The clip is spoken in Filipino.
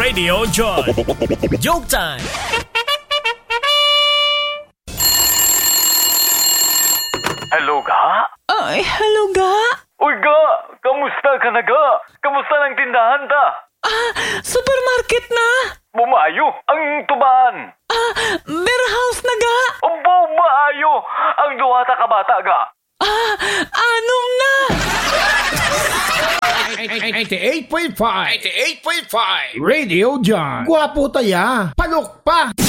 Radio Joy. Joke time! Hello, ga? Ay, hello ga? Uy, ga! Kamusta ka na, ga? Kamusta ng tindahan ta? Supermarket na? Bumayo ang tuban. Warehouse na ga? Bumayo ang duwata ka bata, ga. Anom na? 88.5 Radio Joy. Gwapo taya, palok pa.